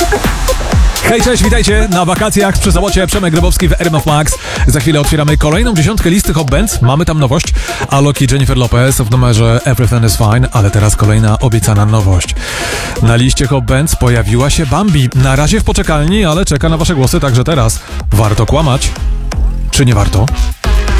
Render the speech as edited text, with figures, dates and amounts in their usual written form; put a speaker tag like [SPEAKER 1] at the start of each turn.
[SPEAKER 1] Hej, cześć, witajcie na wakacjach przy Załocie. Przemek Grybowski w RMF Max. Za chwilę otwieramy kolejną dziesiątkę listy Hot Bands. Mamy tam nowość. Alok i Jennifer Lopez w numerze Everything is Fine, ale teraz kolejna obiecana nowość. Na liście Hot Bands pojawiła się Bambi. Na razie w poczekalni, ale czeka na wasze głosy także teraz. Warto kłamać? Czy nie warto?